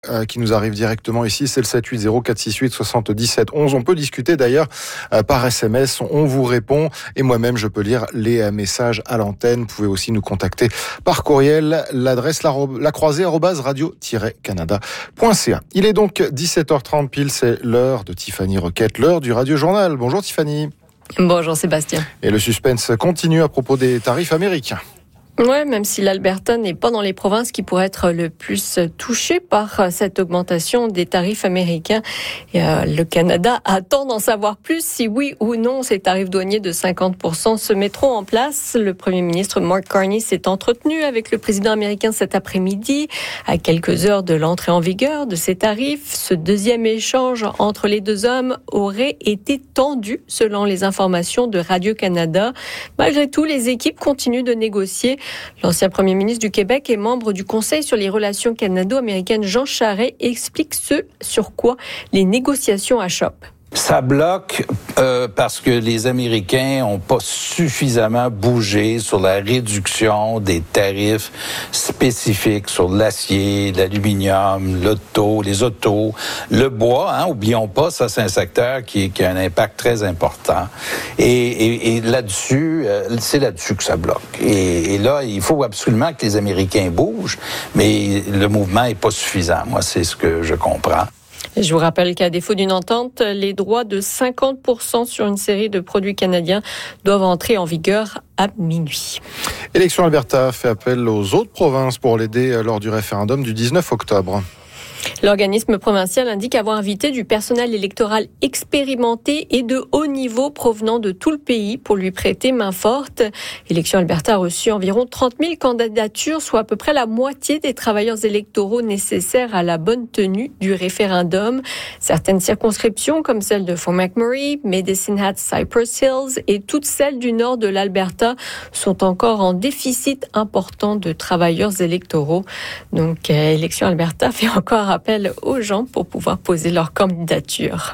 qui nous arrive directement ici, c'est le 780-468-77-11. On peut discuter d'ailleurs par SMS, on vous répond et moi-même je peux lire les messages à l'antenne. Vous pouvez aussi nous contacter par courriel, l'adresse lacroisée@radio-canada.ca. Il est donc 17h30 pile, c'est l'heure de Tiffany Requette, l'heure du Radio Journal. Bonjour Tiffany. Bonjour Sébastien. Et le suspense continue à propos des tarifs américains. Ouais, même si l'Alberta n'est pas dans les provinces qui pourraient être le plus touchées par cette augmentation des tarifs américains, le Canada attend d'en savoir plus si oui ou non ces tarifs douaniers de 50% se mettront en place. Le premier ministre Mark Carney s'est entretenu avec le président américain cet après-midi, à quelques heures de l'entrée en vigueur de ces tarifs. Ce deuxième échange entre les deux hommes aurait été tendu, selon les informations de Radio-Canada. Malgré tout, les équipes continuent de négocier. L'ancien premier ministre du Québec et membre du Conseil sur les relations canado-américaines, Jean Charest, explique ce sur quoi les négociations achoppent. Ça bloque parce que les Américains n'ont pas suffisamment bougé sur la réduction des tarifs spécifiques sur l'acier, l'aluminium, l'auto, les autos, le bois. Oublions pas, ça c'est un secteur qui a un impact très important. Et là-dessus, c'est là-dessus que ça bloque. Et là, il faut absolument que les Américains bougent, mais le mouvement est pas suffisant. Moi, c'est ce que je comprends. Je vous rappelle qu'à défaut d'une entente, les droits de 50% sur une série de produits canadiens doivent entrer en vigueur à minuit. Élection Alberta fait appel aux autres provinces pour l'aider lors du référendum du 19 octobre. L'organisme provincial indique avoir invité du personnel électoral expérimenté et de haut niveau provenant de tout le pays pour lui prêter main forte. Élection Alberta a reçu environ 30 000 candidatures, soit à peu près la moitié des travailleurs électoraux nécessaires à la bonne tenue du référendum. Certaines circonscriptions, comme celle de Fort McMurray, Medicine Hat, Cypress Hills et toutes celles du nord de l'Alberta, sont encore en déficit important de travailleurs électoraux. Donc, Élection Alberta fait encore appel aux gens pour pouvoir poser leur candidature.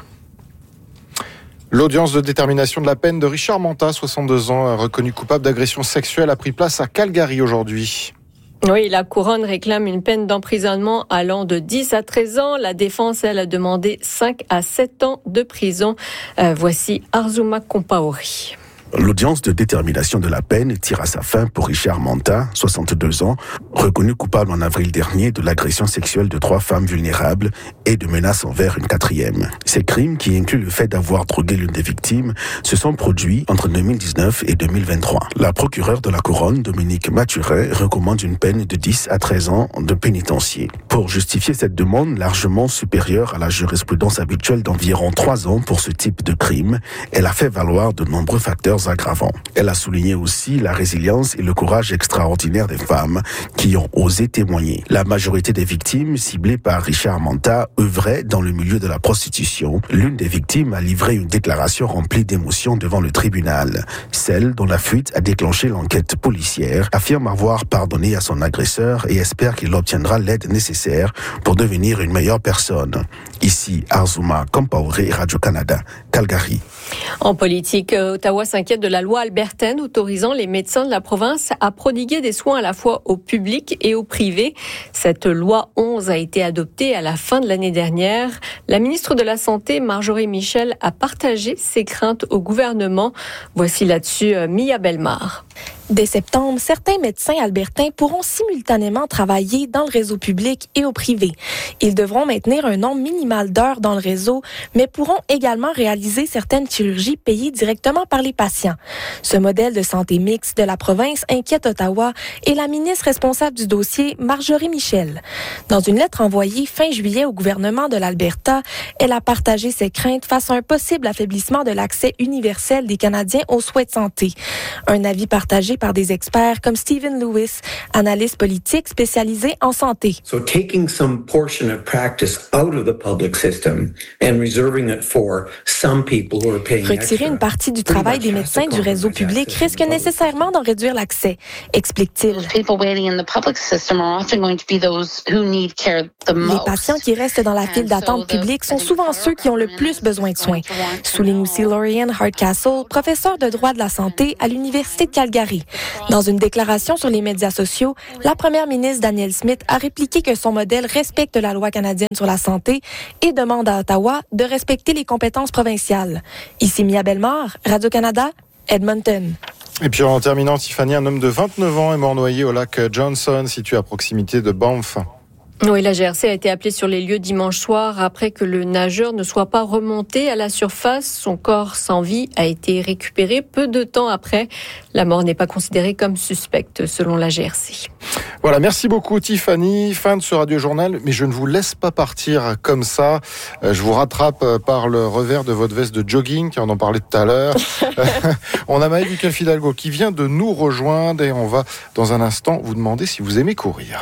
L'audience de détermination de la peine de Richard Manta, 62 ans, reconnu coupable d'agression sexuelle, a pris place à Calgary aujourd'hui. Oui, la couronne réclame une peine d'emprisonnement allant de 10 à 13 ans. La défense, elle, a demandé 5 à 7 ans de prison. Voici Arzuma Compaori. L'audience de détermination de la peine tire à sa fin pour Richard Manta, 62 ans, reconnu coupable en avril dernier de l'agression sexuelle de 3 femmes vulnérables et de menaces envers une 4e. Ces crimes, qui incluent le fait d'avoir drogué l'une des victimes, se sont produits entre 2019 et 2023. La procureure de la Couronne, Dominique Mathuret, recommande une peine de 10 à 13 ans de pénitencier. Pour justifier cette demande largement supérieure à la jurisprudence habituelle d'environ 3 ans pour ce type de crime, elle a fait valoir de nombreux facteurs aggravants. Elle a souligné aussi la résilience et le courage extraordinaire des femmes qui ont osé témoigner. La majorité des victimes ciblées par Richard Manta œuvraient dans le milieu de la prostitution. L'une des victimes a livré une déclaration remplie d'émotions devant le tribunal. Celle dont la fuite a déclenché l'enquête policière affirme avoir pardonné à son agresseur et espère qu'il obtiendra l'aide nécessaire pour devenir une meilleure personne. Ici, Arzuma Compaori, Radio-Canada, Calgary. En politique, Ottawa s'inquiète de la loi albertaine autorisant les médecins de la province à prodiguer des soins à la fois au public et au privé. Cette loi 11 a été adoptée à la fin de l'année dernière. La ministre de la Santé, Marjorie Michel, a partagé ses craintes au gouvernement. Voici là-dessus Mia Bellemare. Dès septembre, certains médecins albertains pourront simultanément travailler dans le réseau public et au privé. Ils devront maintenir un nombre minimal d'heures dans le réseau, mais pourront également réaliser certaines chirurgies payées directement par les patients. Ce modèle de santé mixte de la province inquiète Ottawa et la ministre responsable du dossier, Marjorie Michel. Dans une lettre envoyée fin juillet au gouvernement de l'Alberta, elle a partagé ses craintes face à un possible affaiblissement de l'accès universel des Canadiens aux soins de santé. Un avis partagé par des experts comme Stephen Lewis, analyste politique spécialisé en santé. So taking some portion of practice out of the public system and reserving it for some people who are paying extra. Retirer une partie du travail des médecins du réseau public risque nécessairement d'en réduire l'accès, explique-t-il. Les patients qui restent dans la file d'attente publique sont souvent ceux qui ont le plus besoin de soins, souligne aussi Lauriane Hardcastle, professeure de droit de la santé à l'Université de Calgary. égaré. Dans une déclaration sur les médias sociaux, la première ministre Danielle Smith a répliqué que son modèle respecte la loi canadienne sur la santé et demande à Ottawa de respecter les compétences provinciales. Ici Mia Bellemare, Radio-Canada, Edmonton. Et puis en terminant, Tiffany, un homme de 29 ans est mort noyé au lac Johnson, situé à proximité de Banff. Oui, la GRC a été appelée sur les lieux dimanche soir après que le nageur ne soit pas remonté à la surface. Son corps sans vie a été récupéré peu de temps après. La mort n'est pas considérée comme suspecte selon la GRC. Voilà, merci beaucoup Tiffany. Fin de ce radio-journal, mais je ne vous laisse pas partir comme ça. Je vous rattrape par le revers de votre veste de jogging, on en parlait tout à l'heure. On a Maëlle Duquel-Fidalgo qui vient de nous rejoindre et on va dans un instant vous demander si vous aimez courir.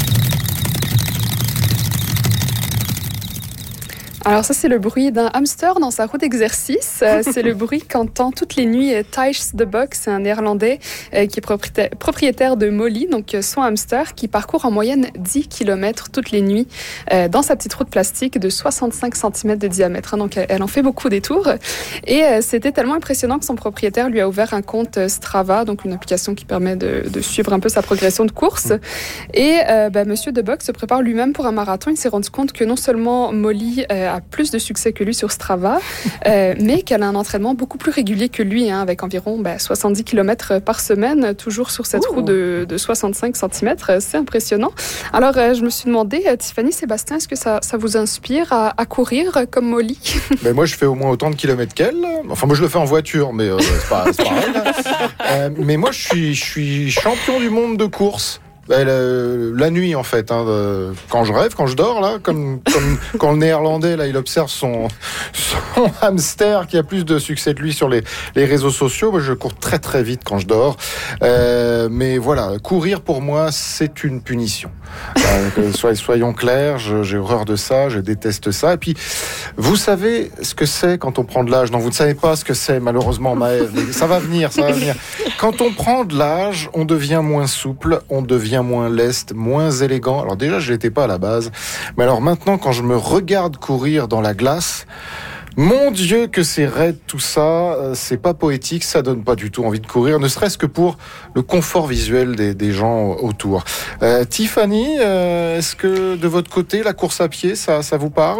Alors ça, c'est le bruit d'un hamster dans sa roue d'exercice. C'est le bruit qu'entend toutes les nuits Thijs de Bock, c'est un néerlandais qui est propriétaire de Molly, donc son hamster, qui parcourt en moyenne 10 km toutes les nuits dans sa petite roue de plastique de 65 cm de diamètre. Donc elle en fait beaucoup des tours. Et c'était tellement impressionnant que son propriétaire lui a ouvert un compte Strava, donc une application qui permet de suivre un peu sa progression de course. Et Monsieur de Bock se prépare lui-même pour un marathon. Il s'est rendu compte que non seulement Molly a plus de succès que lui sur Strava, mais qu'elle a un entraînement beaucoup plus régulier que lui, avec environ 70 km par semaine, toujours sur cette roue de 65 cm. C'est impressionnant. Alors, je me suis demandé, Tiffany, Sébastien, est-ce que ça vous inspire à courir comme Molly? Moi, je fais au moins autant de kilomètres qu'elle. Enfin, moi, je le fais en voiture, mais c'est pas pareil. Mais moi, je suis champion du monde de course. La nuit en fait, quand je rêve, quand je dors là, comme quand le néerlandais là, il observe son hamster qui a plus de succès que lui sur les réseaux sociaux. Moi, je cours très très vite quand je dors, mais voilà, courir pour moi c'est une punition. Soyons clairs, j'ai horreur de ça, je déteste ça. Et puis, vous savez ce que c'est quand on prend de l'âge? Non, vous ne savez pas ce que c'est malheureusement, Maëlle. Mais ça va venir. Quand on prend de l'âge, on devient moins souple, on devient moins leste, moins élégant. Alors déjà, je l'étais pas à la base. Mais alors maintenant, quand je me regarde courir dans la glace, mon Dieu que c'est raide tout ça, c'est pas poétique, ça donne pas du tout envie de courir, ne serait-ce que pour le confort visuel des gens autour. Tiffany, est-ce que de votre côté, la course à pied, ça vous parle ?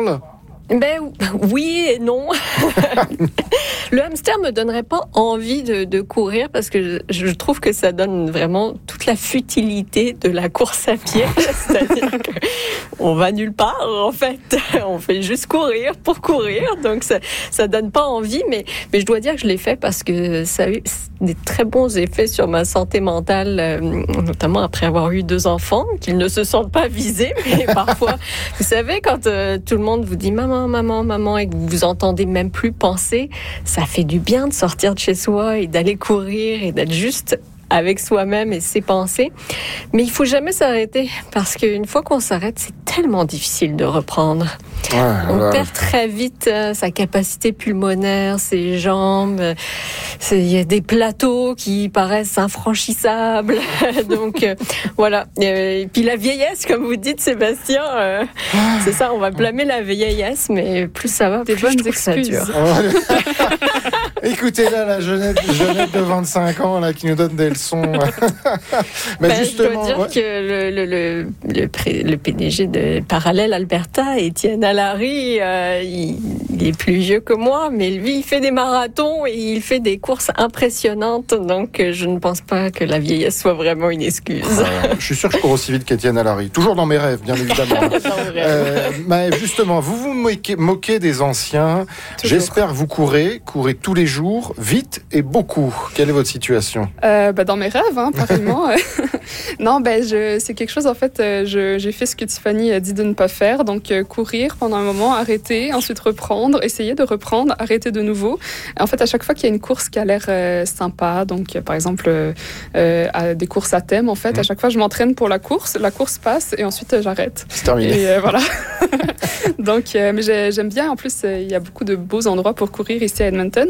Oui et non. Le hamster me donnerait pas envie de courir parce que je trouve que ça donne vraiment toute la futilité de la course à pied. C'est-à-dire qu'on va nulle part, en fait. On fait juste courir pour courir. Donc, ça donne pas envie. Mais je dois dire que je l'ai fait parce que ça a eu des très bons effets sur ma santé mentale, notamment après avoir eu 2 enfants, qu'ils ne se sentent pas visés. Mais parfois, vous savez, quand tout le monde vous dit maman, et que vous vous entendez même plus penser, ça fait du bien de sortir de chez soi et d'aller courir et d'être juste avec soi-même et ses pensées. Mais il faut jamais s'arrêter parce qu'une fois qu'on s'arrête, c'est tellement difficile de reprendre. On perd très vite sa capacité pulmonaire, ses jambes. Il y a des plateaux qui paraissent infranchissables. Donc voilà. Et puis la vieillesse, comme vous dites, Sébastien, c'est ça. On va blâmer la vieillesse, mais plus ça va, plus je trouve ça dur. Écoutez là, la jeunette de 25 ans là qui nous donne des leçons. Mais justement, je dois dire que le PDG de Parallèle Alberta, Étienne Allary, il est plus vieux que moi, mais lui, il fait des marathons et il fait des courses impressionnantes. Donc, je ne pense pas que la vieillesse soit vraiment une excuse. Je suis sûr que je cours aussi vite qu'Étienne Allary. Toujours dans mes rêves, bien évidemment. Mais justement, vous moquez des anciens. Toujours. J'espère que vous courez tous les jours, vite et beaucoup. Quelle est votre situation? Dans mes rêves, pareillement. Non, c'est quelque chose, en fait, j'ai fait ce que Tiffany a dit de ne pas faire. Donc, courir pendant un moment, arrêter, ensuite reprendre, essayer de reprendre, arrêter de nouveau. En fait, à chaque fois qu'il y a une course qui a l'air sympa, donc par exemple, des courses à thème, en fait, à chaque fois, je m'entraîne pour la course passe et ensuite, j'arrête. C'est terminé. Et voilà. Donc, mais j'aime bien. En plus, il y a beaucoup de beaux endroits pour courir ici à Edmonton.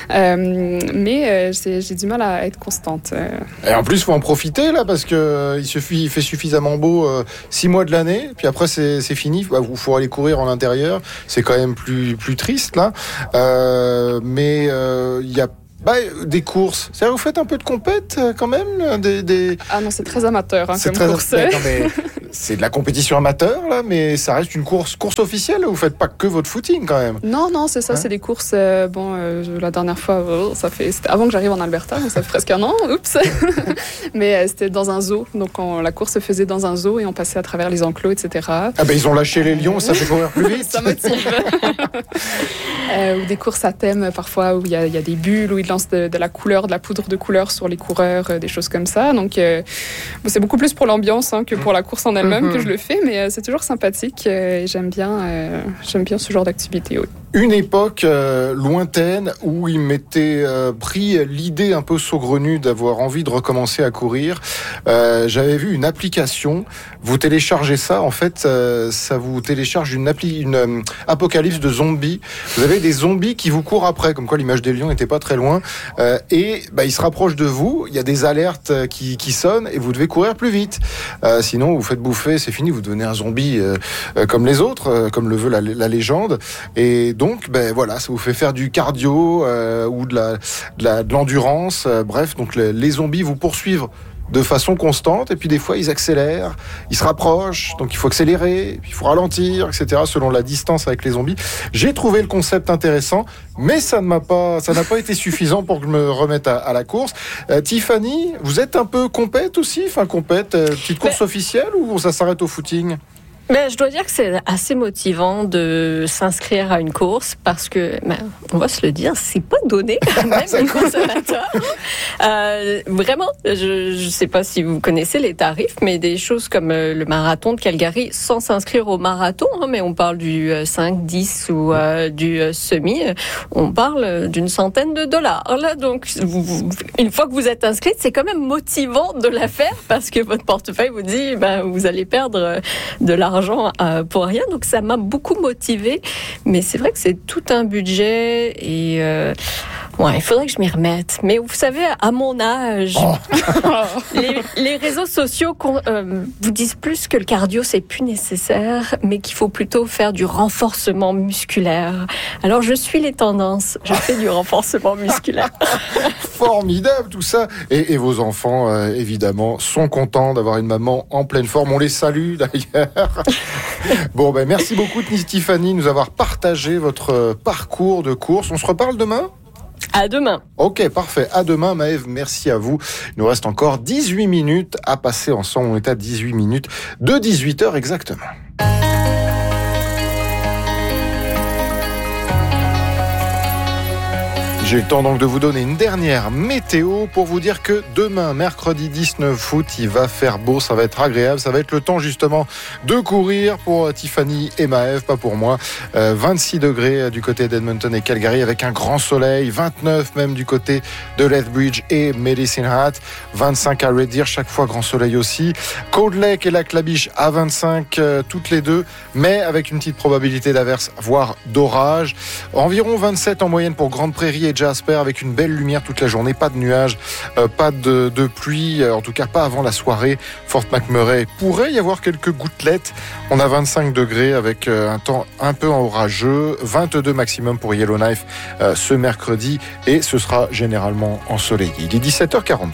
Mais j'ai du mal à être constante. Et en plus, il faut en profiter là parce que il fait suffisamment beau 6 mois de l'année, puis après c'est fini. Il faut aller courir en intérieur. C'est quand même plus triste là. Mais il y a Des courses. C'est-à-dire, vous faites un peu de compète quand même Ah non, c'est très amateur comme course. Non, mais c'est de la compétition amateur, là, mais ça reste une course officielle. Vous faites pas que votre footing quand même. Non, c'est ça, c'est des courses. La dernière fois, c'était avant que j'arrive en Alberta, ça fait presque un an, oups. Mais c'était dans un zoo, donc la course se faisait dans un zoo et on passait à travers les enclos, etc. Ils ont lâché les lions, ça fait courir plus vite. Ça motive. Ou des courses à thème, parfois, où il y a des bulles, où ils lancent de la couleur, de la poudre de couleur sur les coureurs, des choses comme ça. Donc, c'est beaucoup plus pour l'ambiance que pour la course en elle-même que je le fais, mais c'est toujours sympathique et j'aime bien ce genre d'activité. Oui. Une époque lointaine où il m'était pris l'idée un peu saugrenue d'avoir envie de recommencer à courir. J'avais vu une application. Vous téléchargez ça, en fait, ça vous télécharge une apocalypse de zombies. Vous avez des zombies qui vous courent après, comme quoi l'image des lions n'était pas très loin. Ils se rapprochent de vous. Il y a des alertes qui sonnent et vous devez courir plus vite. Sinon, vous faites bouffer, c'est fini. Vous devenez un zombie comme les autres, comme le veut la légende. Et donc, ça vous fait faire du cardio ou de l'endurance. Bref, donc les zombies vous poursuivent de façon constante, et puis des fois ils accélèrent, ils se rapprochent, donc il faut accélérer, puis il faut ralentir, etc. selon la distance avec les zombies. J'ai trouvé le concept intéressant, mais ça n'a pas été suffisant pour que je me remette à la course. Tiffany, vous êtes un peu compète aussi, petite course officielle, ou ça s'arrête au footing? Je dois dire que c'est assez motivant de s'inscrire à une course parce que, on va se le dire, c'est pas donné, même une course amateur. Vraiment, je sais pas si vous connaissez les tarifs, mais des choses comme le marathon de Calgary, sans s'inscrire au marathon, mais on parle du 5, 10 ou du semi, on parle d'une centaine de dollars. Là, donc, une fois que vous êtes inscrite, c'est quand même motivant de la faire parce que votre portefeuille vous dit, vous allez perdre de l'argent pour rien, donc ça m'a beaucoup motivée, mais c'est vrai que c'est tout un budget et il faudrait que je m'y remette. Mais vous savez, à mon âge, les réseaux sociaux vous disent plus que le cardio c'est plus nécessaire, mais qu'il faut plutôt faire du renforcement musculaire. Alors je suis les tendances, je fais du renforcement musculaire. Formidable tout ça. Et vos enfants, évidemment, sont contents d'avoir une maman en pleine forme. On les salue d'ailleurs. Bon, merci beaucoup Tiffany de nous avoir partagé votre parcours de course. On se reparle demain ? À demain. Ok, parfait. À demain, Maëve. Merci à vous. Il nous reste encore 18 minutes à passer ensemble. On est à 18 minutes de 18h exactement. J'ai le temps donc de vous donner une dernière météo pour vous dire que demain, mercredi 19 août, il va faire beau, ça va être agréable, ça va être le temps justement de courir pour Tiffany et Maëve, pas pour moi. 26 degrés du côté d'Edmonton et Calgary avec un grand soleil, 29 même du côté de Lethbridge et Medicine Hat, 25 à Red Deer, chaque fois grand soleil aussi. Cold Lake et Lac-La-Biche à 25 toutes les deux, mais avec une petite probabilité d'averse, voire d'orage. Environ 27 en moyenne pour Grande Prairie et Jasper avec une belle lumière toute la journée, pas de nuages, pas de pluie, en tout cas pas avant la soirée. Fort McMurray, pourrait y avoir quelques gouttelettes. On a 25 degrés avec un temps un peu orageux, 22 maximum pour Yellowknife ce mercredi et ce sera généralement ensoleillé. Il est 17h43.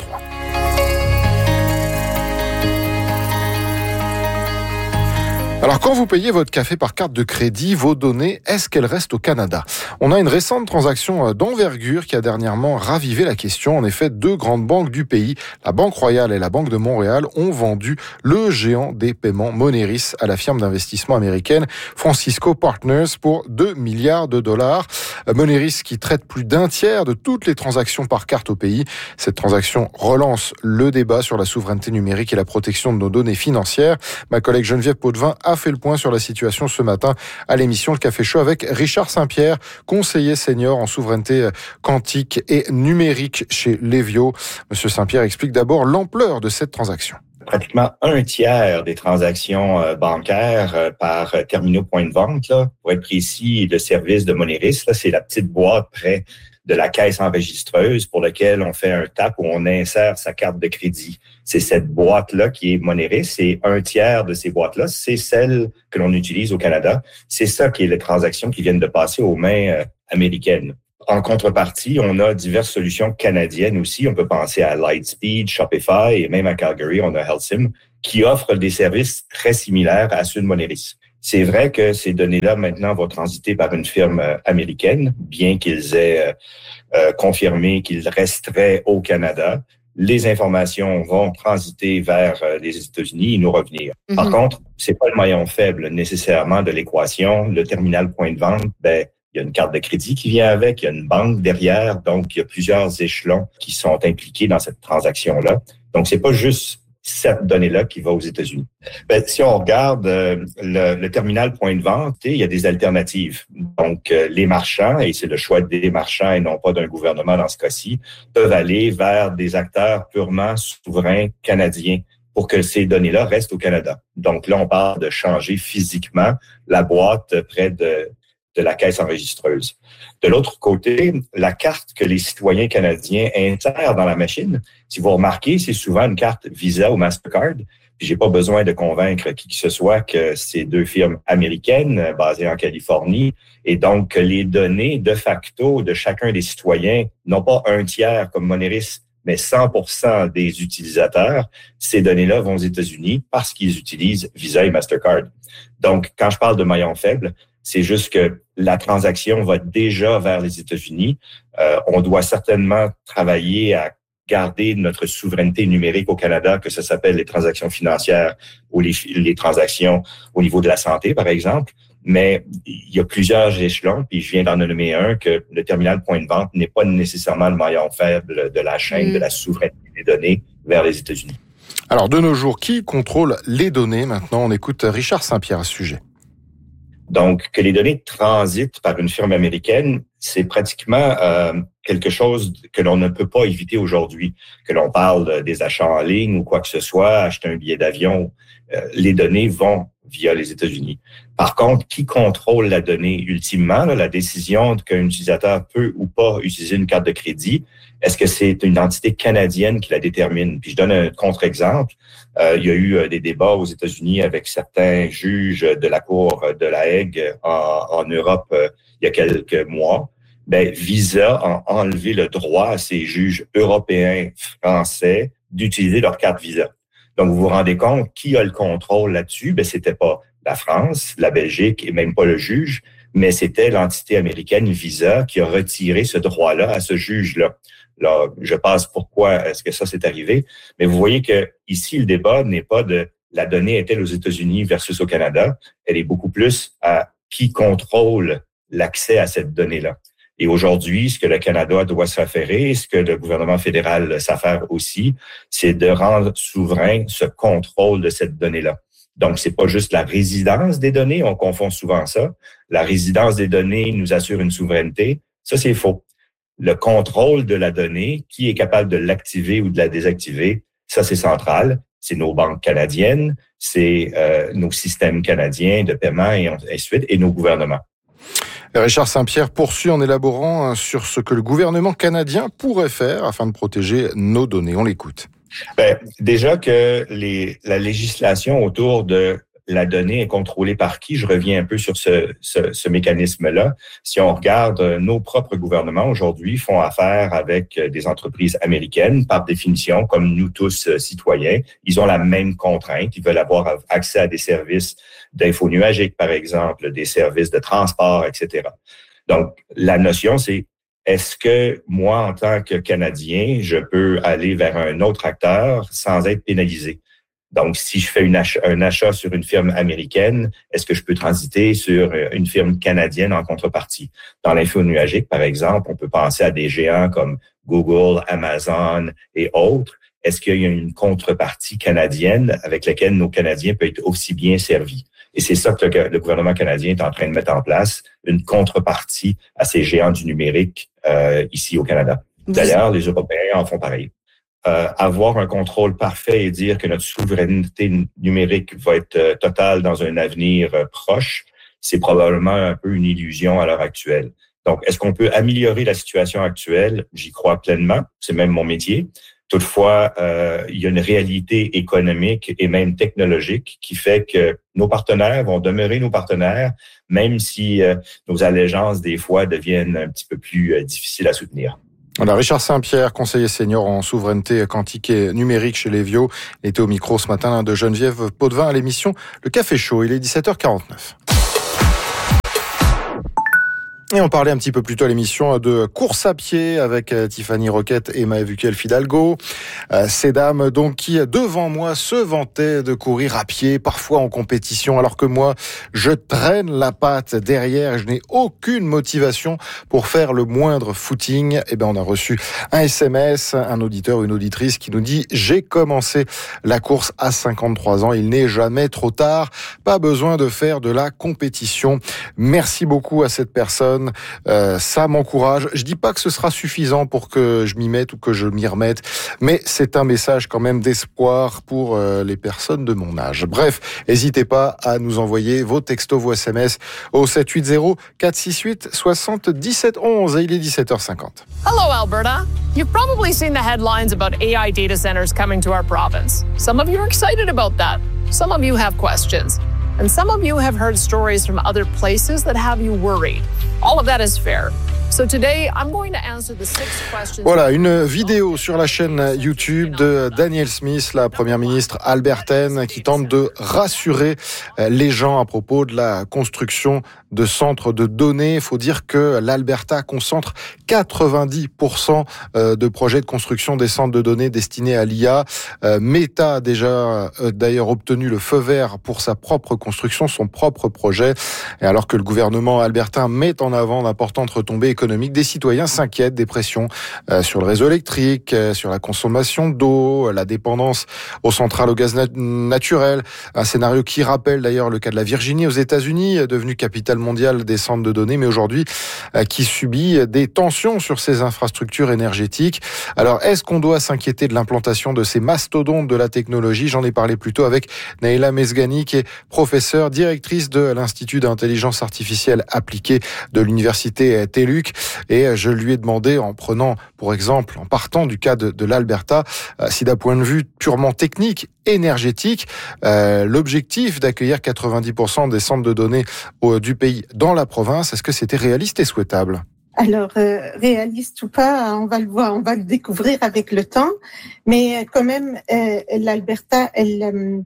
Alors, quand vous payez votre café par carte de crédit, vos données, est-ce qu'elles restent au Canada ? On a une récente transaction d'envergure qui a dernièrement ravivé la question. En effet, deux grandes banques du pays, la Banque Royale et la Banque de Montréal, ont vendu le géant des paiements Moneris à la firme d'investissement américaine Francisco Partners pour 2 milliards de dollars. Moneris qui traite plus d'un tiers de toutes les transactions par carte au pays. Cette transaction relance le débat sur la souveraineté numérique et la protection de nos données financières. Ma collègue Geneviève Potvin a fait le point sur la situation ce matin à l'émission Le Café Chaud avec Richard Saint-Pierre, conseiller senior en souveraineté quantique et numérique chez Levio. Monsieur Saint-Pierre explique d'abord l'ampleur de cette transaction. Pratiquement un tiers des transactions bancaires par terminaux point de vente, là, pour être précis, le service de Moneris, là, c'est la petite boîte près de la caisse enregistreuse pour laquelle on fait un tap où on insère sa carte de crédit. C'est cette boîte-là qui est Moneris et un tiers de ces boîtes-là, c'est celle que l'on utilise au Canada. C'est ça qui est les transactions qui viennent de passer aux mains américaines. En contrepartie, on a diverses solutions canadiennes aussi. On peut penser à Lightspeed, Shopify et même à Calgary, on a HealthSim qui offrent des services très similaires à ceux de Moneris. C'est vrai que ces données-là maintenant vont transiter par une firme américaine, bien qu'ils aient confirmé qu'ils resteraient au Canada. Les informations vont transiter vers les États-Unis et nous revenir. Mm-hmm. Par contre, c'est pas le maillon faible nécessairement de l'équation. Le terminal point de vente, il y a une carte de crédit qui vient avec, il y a une banque derrière, donc il y a plusieurs échelons qui sont impliqués dans cette transaction-là. Donc, c'est pas juste cette donnée-là qui va aux États-Unis. Si on regarde le terminal point de vente, il y a des alternatives. Donc, les marchands, et c'est le choix des marchands et non pas d'un gouvernement dans ce cas-ci, peuvent aller vers des acteurs purement souverains canadiens pour que ces données-là restent au Canada. Donc là, on parle de changer physiquement la boîte près de la caisse enregistreuse. De l'autre côté, la carte que les citoyens canadiens insèrent dans la machine, si vous remarquez, c'est souvent une carte Visa ou Mastercard. Puis j'ai pas besoin de convaincre qui que ce soit que c'est deux firmes américaines basées en Californie. Et donc, les données de facto de chacun des citoyens, non pas un tiers comme Moneris, mais 100% des utilisateurs, ces données-là vont aux États-Unis parce qu'ils utilisent Visa et Mastercard. Donc, quand je parle de maillon faible, c'est juste que la transaction va déjà vers les États-Unis. On doit certainement travailler à garder notre souveraineté numérique au Canada, que ça s'appelle les transactions financières ou les transactions au niveau de la santé, par exemple. Mais il y a plusieurs échelons, puis je viens d'en nommer un, que le terminal point de vente n'est pas nécessairement le maillon faible de la chaîne de la souveraineté des données vers les États-Unis. Alors, de nos jours, qui contrôle les données? Maintenant, on écoute Richard Saint-Pierre à ce sujet. Donc, que les données transitent par une firme américaine, c'est pratiquement quelque chose que l'on ne peut pas éviter aujourd'hui. Que l'on parle des achats en ligne ou quoi que ce soit, acheter un billet d'avion, les données vont via les États-Unis. Par contre, qui contrôle la donnée ultimement, la décision qu'un utilisateur peut ou pas utiliser une carte de crédit, est-ce que c'est une entité canadienne qui la détermine? Puis je donne un contre-exemple. Il y a eu des débats aux États-Unis avec certains juges de la Cour de la Hague en Europe il y a quelques mois. Visa a enlevé le droit à ces juges européens, français, d'utiliser leur carte Visa. Donc, vous vous rendez compte, qui a le contrôle là-dessus? C'était pas la France, la Belgique et même pas le juge, mais c'était l'entité américaine Visa qui a retiré ce droit-là à ce juge-là. Là, je passe pourquoi est-ce que ça s'est arrivé, mais vous voyez que ici le débat n'est pas de la donnée est-elle aux États-Unis versus au Canada, elle est beaucoup plus à qui contrôle l'accès à cette donnée-là. Et aujourd'hui, ce que le Canada doit s'affairer, ce que le gouvernement fédéral s'affaire aussi, c'est de rendre souverain ce contrôle de cette donnée-là. Donc, c'est pas juste la résidence des données, on confond souvent ça. La résidence des données nous assure une souveraineté. Ça, c'est faux. Le contrôle de la donnée, qui est capable de l'activer ou de la désactiver, ça, c'est central. C'est nos banques canadiennes, c'est nos systèmes canadiens de paiement et ainsi de suite, et nos gouvernements. Richard Saint-Pierre poursuit en élaborant sur ce que le gouvernement canadien pourrait faire afin de protéger nos données. On l'écoute. Déjà que la législation autour de la donnée est contrôlée par qui? Je reviens un peu sur ce mécanisme-là. Si on regarde, nos propres gouvernements aujourd'hui font affaire avec des entreprises américaines, par définition, comme nous tous citoyens. Ils ont la même contrainte. Ils veulent avoir accès à des services d'info nuagique, par exemple, des services de transport, etc. Donc, la notion, c'est est-ce que moi, en tant que Canadien, je peux aller vers un autre acteur sans être pénalisé? Donc, si je fais un achat sur une firme américaine, est-ce que je peux transiter sur une firme canadienne en contrepartie? Dans l'info nuagique, par exemple, on peut penser à des géants comme Google, Amazon et autres. Est-ce qu'il y a une contrepartie canadienne avec laquelle nos Canadiens peuvent être aussi bien servis? Et c'est ça que le gouvernement canadien est en train de mettre en place, une contrepartie à ces géants du numérique ici au Canada. D'ailleurs, les Européens en font pareil. Avoir un contrôle parfait et dire que notre souveraineté numérique va être totale dans un avenir proche, c'est probablement un peu une illusion à l'heure actuelle. Donc, est-ce qu'on peut améliorer la situation actuelle? J'y crois pleinement. C'est même mon métier. Toutefois, il y a une réalité économique et même technologique qui fait que nos partenaires vont demeurer nos partenaires, même si nos allégeances, des fois, deviennent un petit peu plus difficiles à soutenir. Voilà, Richard Saint-Pierre, conseiller senior en souveraineté quantique et numérique chez Levio, était au micro ce matin de Geneviève Potvin à l'émission Le Café Chaud. Il est 17h49. Et on parlait un petit peu plus tôt à l'émission de course à pied avec Tiffany Roquette et Maëvukel Fidalgo. Ces dames donc qui, devant moi, se vantaient de courir à pied, parfois en compétition, alors que moi, je traîne la patte derrière et je n'ai aucune motivation pour faire le moindre footing. Eh ben, on a reçu un SMS, un auditeur ou une auditrice qui nous dit « J'ai commencé la course à 53 ans, il n'est jamais trop tard, pas besoin de faire de la compétition. » Merci beaucoup à cette personne. Ça m'encourage. Je dis pas que ce sera suffisant pour que je m'y mette ou que je m'y remette, mais c'est un message quand même d'espoir pour les personnes de mon âge. Bref, n'hésitez pas à nous envoyer vos textos, vos SMS au 780 468 77 11 et il est 17h50. Hello, Alberta. You've probably seen the headlines about AI data centers coming to our province. Some of you are excited about that. Some of you have questions. And some of you have heard stories from other places that have you worried. All of that is fair. So today, I'm going to answer the 6 questions. Voilà, une vidéo sur la chaîne YouTube de Danielle Smith, la première ministre albertaine, qui tente de rassurer les gens à propos de la construction de centres de données. Il faut dire que l'Alberta concentre 90% de projets de construction des centres de données destinés à l'IA. Meta a déjà d'ailleurs obtenu le feu vert pour sa propre construction, son propre projet. Et alors que le gouvernement albertain met en avant d'importantes retombées économiques, des citoyens s'inquiètent des pressions sur le réseau électrique, sur la consommation d'eau, la dépendance aux centrales au gaz naturel. Un scénario qui rappelle d'ailleurs le cas de la Virginie aux États-Unis, devenue capitale mondiale des centres de données, mais aujourd'hui qui subit des tensions sur ses infrastructures énergétiques. Alors, est-ce qu'on doit s'inquiéter de l'implantation de ces mastodontes de la technologie ? J'en ai parlé plus tôt avec Naïla Mesgani, qui est professeure, directrice de l'Institut d'intelligence artificielle appliquée de l'université TELUC. Et je lui ai demandé, en partant du cas de l'Alberta, si d'un point de vue purement technique, énergétique, l'objectif d'accueillir 90% des centres de données du pays dans la province, est-ce que c'était réaliste et souhaitable ? Alors, réaliste ou pas, on va le voir, on va le découvrir avec le temps. Mais quand même, l'Alberta, elle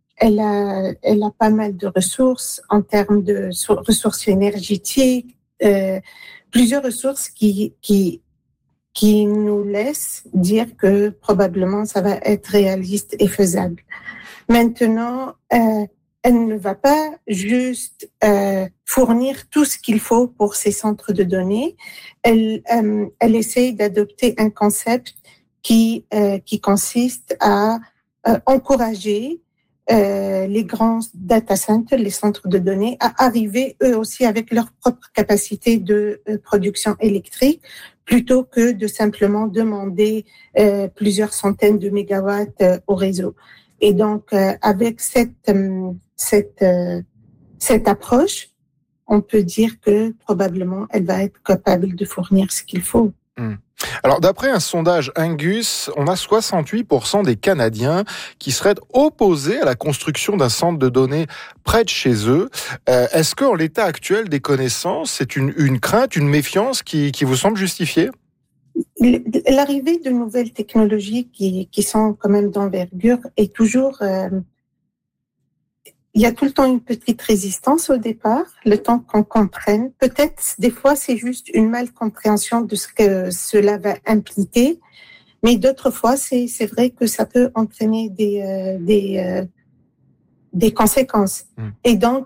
a pas mal de ressources en termes de ressources énergétiques, plusieurs ressources qui nous laissent dire que probablement ça va être réaliste et faisable. Maintenant, elle ne va pas juste fournir tout ce qu'il faut pour ces centres de données. Elle essaye d'adopter un concept qui consiste à encourager les grands data centers, les centres de données, à arriver eux aussi avec leur propre capacité de production électrique, plutôt que de simplement demander plusieurs centaines de mégawatts au réseau. Et donc, avec cette approche, on peut dire que probablement elle va être capable de fournir ce qu'il faut. Alors, d'après un sondage Angus, on a 68% des Canadiens qui seraient opposés à la construction d'un centre de données près de chez eux. Est-ce qu'en l'état actuel des connaissances, c'est une crainte, une méfiance qui vous semble justifiée ? L'arrivée de nouvelles technologies qui sont quand même d'envergure est toujours... il y a tout le temps une petite résistance au départ, le temps qu'on comprenne. Peut-être, des fois, c'est juste une malcompréhension de ce que cela va impliquer, mais d'autres fois, c'est vrai que ça peut entraîner des conséquences. Et donc,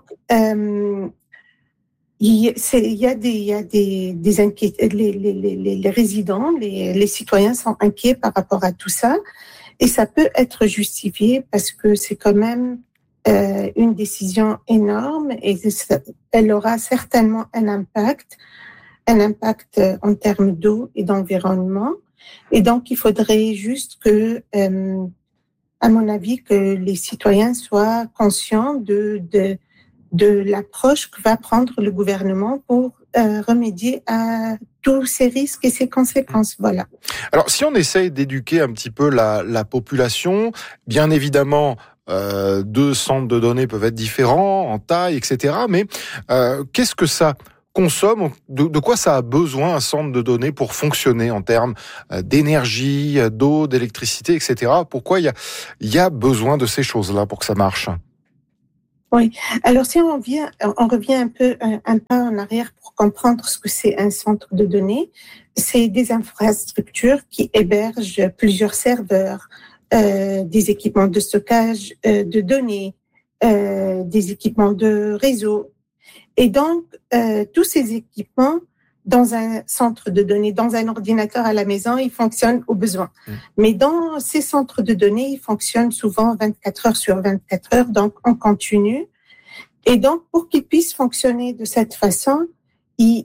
il y a des inquiétudes. Les résidents, les citoyens sont inquiets par rapport à tout ça, et ça peut être justifié parce que c'est quand même une décision énorme et elle aura certainement un impact en termes d'eau et d'environnement. Et donc, il faudrait juste que, à mon avis, que les citoyens soient conscients de l'approche que va prendre le gouvernement pour remédier à tous ces risques et ces conséquences. Voilà. Alors, si on essaye d'éduquer un petit peu la population, bien évidemment, deux centres de données peuvent être différents en taille, etc. Mais qu'est-ce que ça consomme, de quoi ça a besoin un centre de données pour fonctionner en termes d'énergie, d'eau, d'électricité, etc. Pourquoi il y a besoin de ces choses-là pour que ça marche? Oui. Alors, si on revient un pas en arrière pour comprendre ce que c'est un centre de données, c'est des infrastructures qui hébergent plusieurs serveurs, des équipements de stockage de données, des équipements de réseau. Et donc, tous ces équipements, dans un centre de données, dans un ordinateur à la maison, ils fonctionnent au besoin. Mais dans ces centres de données, ils fonctionnent souvent 24 heures sur 24 heures, donc en continu. Et donc, pour qu'ils puissent fonctionner de cette façon, ils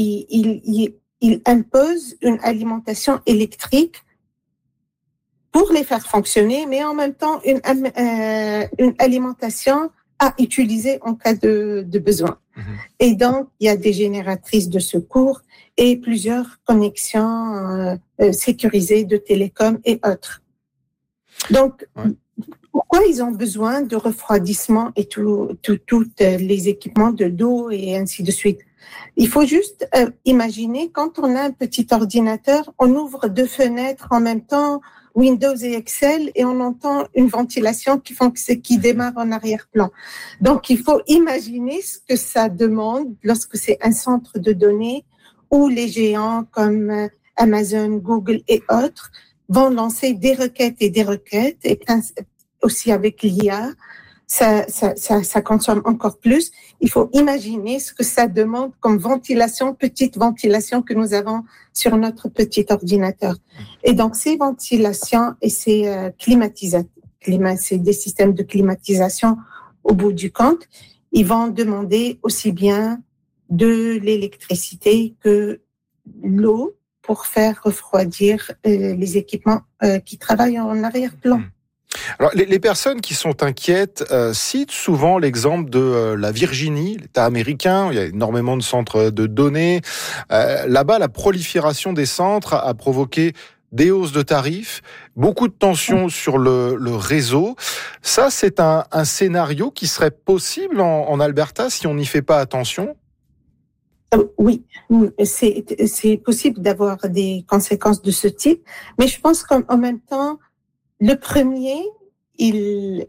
imposent une alimentation électrique pour les faire fonctionner, mais en même temps, une alimentation à utiliser en cas de besoin. Et donc, il y a des génératrices de secours et plusieurs connexions sécurisées de télécom et autres. Donc, pourquoi ils ont besoin de refroidissement et tous les équipements d'eau et ainsi de suite? Il faut juste imaginer, quand on a un petit ordinateur, on ouvre 2 fenêtres en même temps, Windows et Excel, et on entend une ventilation qui démarre en arrière-plan. Donc, il faut imaginer ce que ça demande lorsque c'est un centre de données où les géants comme Amazon, Google et autres vont lancer des requêtes, et aussi avec l'IA, ça consomme encore plus. Il faut imaginer ce que ça demande comme petite ventilation que nous avons sur notre petit ordinateur. Et donc, ces ventilations et ces c'est des systèmes de climatisation au bout du compte, ils vont demander aussi bien de l'électricité que l'eau pour faire refroidir les équipements qui travaillent en arrière-plan. Alors, les personnes qui sont inquiètes citent souvent l'exemple de la Virginie, l'État américain. Il y a énormément de centres de données. Là-bas, la prolifération des centres a provoqué des hausses de tarifs, beaucoup de tensions sur le réseau. Ça, c'est un scénario qui serait possible en Alberta si on n'y fait pas attention? Oui, c'est possible d'avoir des conséquences de ce type, mais je pense qu'en même temps, le premier, il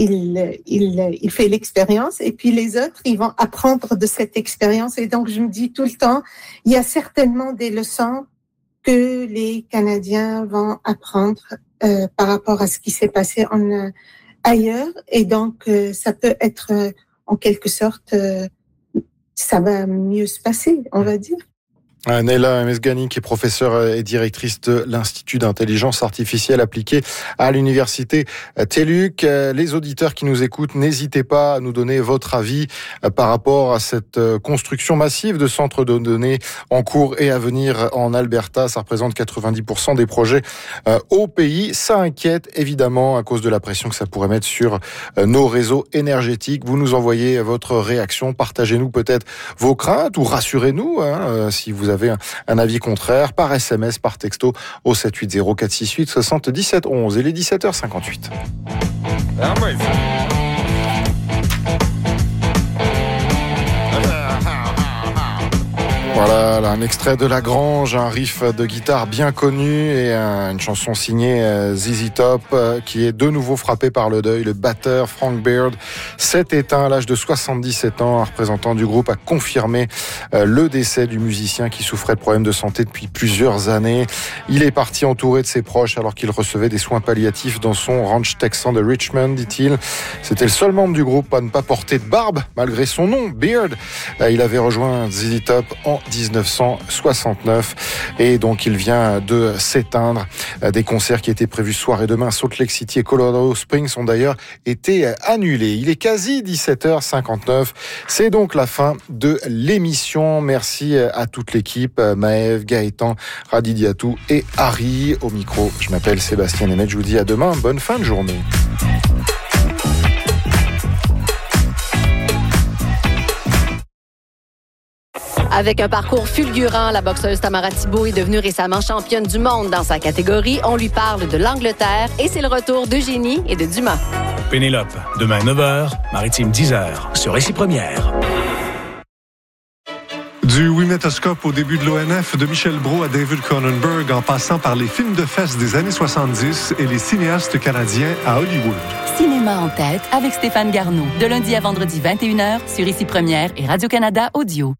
fait l'expérience, et puis les autres, ils vont apprendre de cette expérience. Et donc, je me dis tout le temps, il y a certainement des leçons que les Canadiens vont apprendre par rapport à ce qui s'est passé ailleurs. Et donc, ça peut être, en quelque sorte, ça va mieux se passer, on va dire. Neyla Mesgani, qui est professeure et directrice de l'Institut d'intelligence artificielle appliquée à l'université TELUC. Les auditeurs qui nous écoutent, n'hésitez pas à nous donner votre avis par rapport à cette construction massive de centres de données en cours et à venir en Alberta. Ça représente 90% des projets au pays. Ça inquiète évidemment à cause de la pression que ça pourrait mettre sur nos réseaux énergétiques. Vous nous envoyez votre réaction, partagez-nous peut-être vos craintes ou rassurez-nous si vous avez un avis contraire, par SMS, par texto au 780 468 77 11. Il est 17h58. Voilà, là, un extrait de La Grange, un riff de guitare bien connu et une chanson signée ZZ Top qui est de nouveau frappé par le deuil. Le batteur Frank Beard s'est éteint à l'âge de 77 ans. Un représentant du groupe a confirmé le décès du musicien qui souffrait de problèmes de santé depuis plusieurs années. Il est parti entouré de ses proches alors qu'il recevait des soins palliatifs dans son ranch texan de Richmond, dit-il. C'était le seul membre du groupe à ne pas porter de barbe, malgré son nom, Beard. Il avait rejoint ZZ Top en 1969 et donc il vient de s'éteindre. Des concerts qui étaient prévus ce soir et demain à Salt Lake City et Colorado Springs ont d'ailleurs été annulés. Il est quasi 17h59. C'est donc la fin de l'émission. Merci à toute l'équipe, Maëv, Gaëtan, Radidiatou et Harry. Au micro, je m'appelle Sébastien Nemeth. Je vous dis à demain. Bonne fin de journée. Avec un parcours fulgurant, la boxeuse Tamara Thibault est devenue récemment championne du monde dans sa catégorie. On lui parle de l'Angleterre et c'est le retour d'Eugénie et de Dumas. Pénélope, demain 9h, Maritime 10h, sur Récit Première. Du Winétoscope au début de l'ONF, de Michel Brault à David Cronenberg, en passant par les films de fesses des années 70 et les cinéastes canadiens à Hollywood. Cinéma en tête avec Stéphane Garneau, de lundi à vendredi 21h sur Ici Première et Radio-Canada Audio.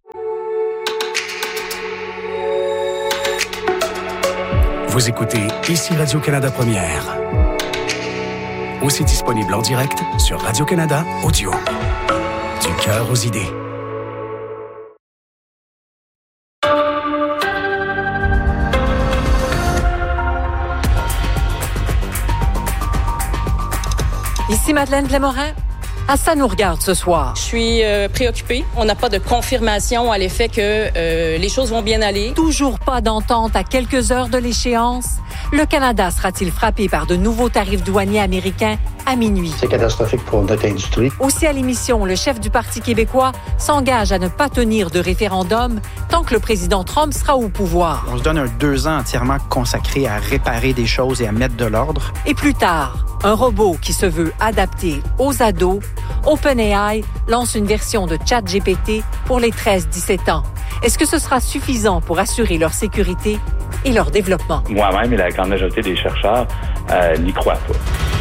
Vous écoutez Ici Radio-Canada Première. Aussi disponible en direct sur Radio-Canada Audio. Du cœur aux idées. Ici Madeleine Blais-Morin. Ça nous regarde ce soir. Je suis préoccupée. On n'a pas de confirmation à l'effet que les choses vont bien aller. Toujours pas d'entente à quelques heures de l'échéance. Le Canada sera-t-il frappé par de nouveaux tarifs douaniers américains à minuit? C'est catastrophique pour notre industrie. Aussi à l'émission, le chef du Parti québécois s'engage à ne pas tenir de référendum tant que le président Trump sera au pouvoir. On se donne 2 ans entièrement consacrés à réparer des choses et à mettre de l'ordre. Et plus tard, un robot qui se veut adapté aux ados, OpenAI lance une version de ChatGPT pour les 13-17 ans. Est-ce que ce sera suffisant pour assurer leur sécurité et leur développement? Moi-même et la grande majorité des chercheurs n'y croient pas.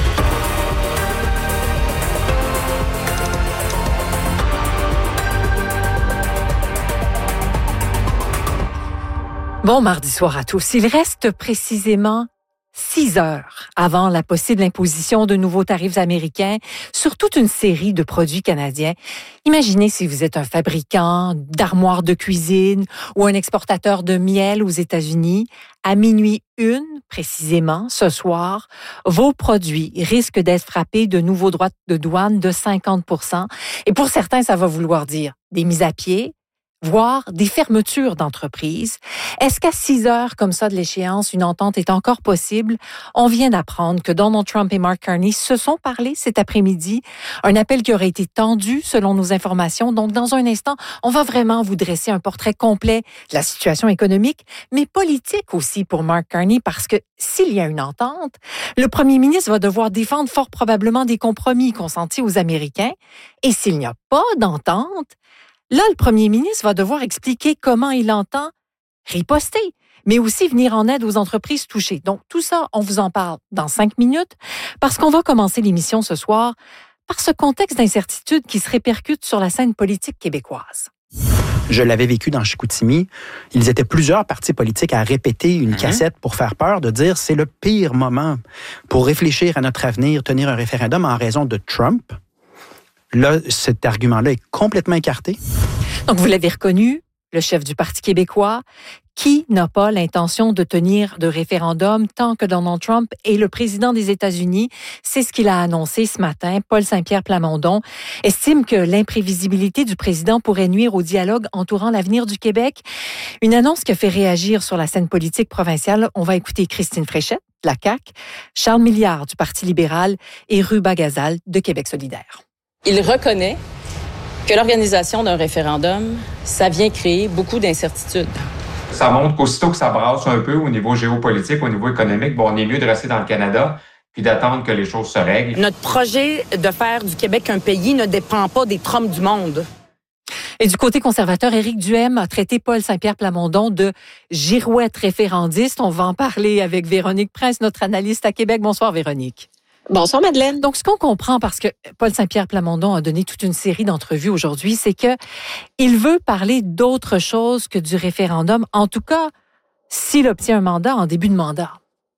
Bon mardi soir à tous. Il reste précisément 6 heures avant la possible imposition de nouveaux tarifs américains sur toute une série de produits canadiens. Imaginez si vous êtes un fabricant d'armoires de cuisine ou un exportateur de miel aux États-Unis. À minuit 1, précisément, ce soir, vos produits risquent d'être frappés de nouveaux droits de douane de 50%. Et pour certains, ça va vouloir dire des mises à pied, voire des fermetures d'entreprises. Est-ce qu'à 6 heures comme ça de l'échéance, une entente est encore possible? On vient d'apprendre que Donald Trump et Mark Carney se sont parlé cet après-midi. Un appel qui aurait été tendu selon nos informations. Donc, dans un instant, on va vraiment vous dresser un portrait complet de la situation économique, mais politique aussi pour Mark Carney, parce que s'il y a une entente, le premier ministre va devoir défendre fort probablement des compromis consentis aux Américains. Et s'il n'y a pas d'entente, là, le premier ministre va devoir expliquer comment il entend riposter, mais aussi venir en aide aux entreprises touchées. Donc, tout ça, on vous en parle dans 5 minutes, parce qu'on va commencer l'émission ce soir par ce contexte d'incertitude qui se répercute sur la scène politique québécoise. Je l'avais vécu dans Chicoutimi. Ils étaient plusieurs partis politiques à répéter une cassette pour faire peur, de dire c'est le pire moment pour réfléchir à notre avenir, tenir un référendum en raison de Trump. Là, cet argument-là est complètement écarté. Donc, vous l'avez reconnu, le chef du Parti québécois, qui n'a pas l'intention de tenir de référendum tant que Donald Trump est le président des États-Unis. C'est ce qu'il a annoncé ce matin. Paul Saint-Pierre Plamondon estime que l'imprévisibilité du président pourrait nuire au dialogue entourant l'avenir du Québec. Une annonce qui a fait réagir sur la scène politique provinciale. On va écouter Christine Fréchette, de la CAQ, Charles Milliard, du Parti libéral, et Ruba Gazal, de Québec solidaire. Il reconnaît que l'organisation d'un référendum, ça vient créer beaucoup d'incertitudes. Ça montre qu'aussitôt que ça brasse un peu au niveau géopolitique, au niveau économique, on est mieux de rester dans le Canada puis d'attendre que les choses se règlent. Notre projet de faire du Québec un pays ne dépend pas des Trump du monde. Et du côté conservateur, Éric Duhaime a traité Paul Saint-Pierre Plamondon de girouette référendiste. On va en parler avec Véronique Prince, notre analyste à Québec. Bonsoir, Véronique. Bonsoir, Madeleine. Donc, ce qu'on comprend, parce que Paul Saint-Pierre Plamondon a donné toute une série d'entrevues aujourd'hui, c'est que il veut parler d'autre chose que du référendum, en tout cas, s'il obtient un mandat en début de mandat.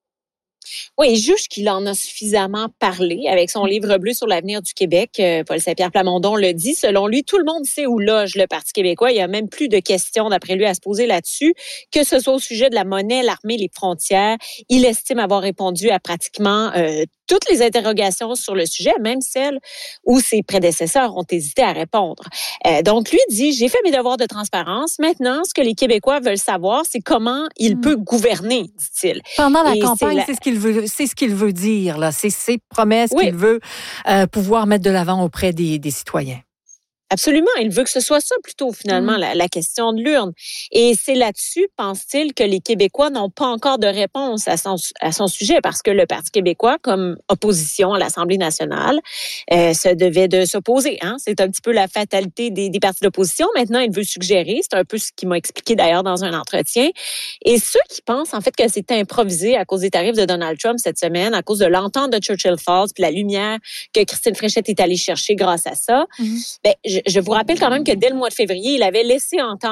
Oui, il juge qu'il en a suffisamment parlé avec son livre bleu sur l'avenir du Québec. Paul Saint-Pierre Plamondon le dit. Selon lui, tout le monde sait où loge le Parti québécois. Il n'y a même plus de questions, d'après lui, à se poser là-dessus. Que ce soit au sujet de la monnaie, l'armée, les frontières, il estime avoir répondu à pratiquement toutes les interrogations sur le sujet, même celles où ses prédécesseurs ont hésité à répondre. Donc, lui dit, j'ai fait mes devoirs de transparence. Maintenant, ce que les Québécois veulent savoir, c'est comment il peut gouverner, dit-il. Pendant la campagne, c'est ce qu'il veut dire, là. C'est ses promesses qu'il veut pouvoir mettre de l'avant auprès des citoyens. Absolument. Il veut que ce soit ça plutôt, finalement, la question de l'urne. Et c'est là-dessus, pense-t-il, que les Québécois n'ont pas encore de réponse à son sujet, parce que le Parti québécois, comme opposition à l'Assemblée nationale, se devait de s'opposer. Hein? C'est un petit peu la fatalité des partis d'opposition. Maintenant, il veut suggérer, c'est un peu ce qu'il m'a expliqué d'ailleurs dans un entretien, et ceux qui pensent en fait que c'est improvisé à cause des tarifs de Donald Trump cette semaine, à cause de l'entente de Churchill Falls, puis la lumière que Christine Fréchette est allée chercher grâce à ça, je vous rappelle quand même que dès le mois de février, il avait laissé entendre